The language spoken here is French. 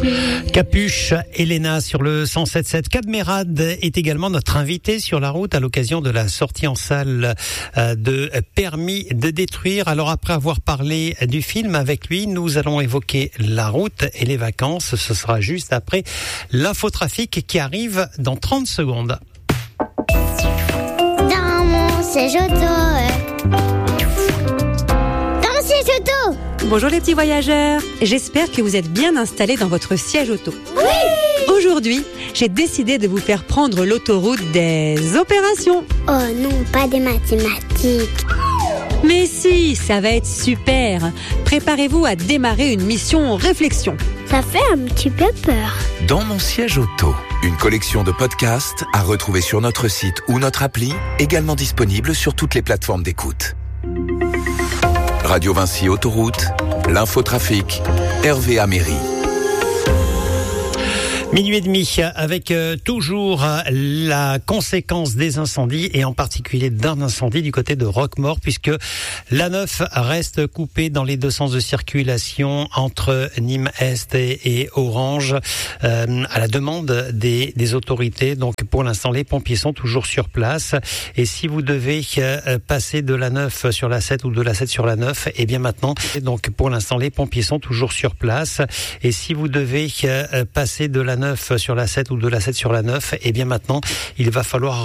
Capuche, Elena sur le 107.7. Cadmerade est également notre invité sur la route à l'occasion de la sortie en salle de Permis de détruire. Alors après avoir parlé du film avec lui, nous allons évoquer la route et les vacances. Ce sera juste après l'infotrafic qui arrive dans 30 secondes. Dans mon siège auto. Dans mon siège auto. Bonjour les petits voyageurs, j'espère que vous êtes bien installés dans votre siège auto. Oui. Aujourd'hui, j'ai décidé de vous faire prendre l'autoroute des opérations. Oh non, pas des mathématiques. Mais si, ça va être super. Préparez-vous à démarrer une mission réflexion. Ça fait un petit peu peur. Dans mon siège auto, une collection de podcasts à retrouver sur notre site ou notre appli, également disponible sur toutes les plateformes d'écoute. Radio Vinci Autoroute, l'infotrafic, Hervé Améry. Minuit et demi avec toujours la conséquence des incendies et en particulier d'un incendie du côté de Roquemaure puisque l'A9 reste coupée dans les deux sens de circulation entre Nîmes-Est et Orange à la demande des autorités. Donc pour l'instant les pompiers sont toujours sur place et si vous devez passer de l'A9 sur la 7 ou de la 7 sur la 9, et bien maintenant donc pour l'instant les pompiers sont toujours sur place et si vous devez passer de la 9 sur la 7 ou de la 7 sur la 9, et bien maintenant il va falloir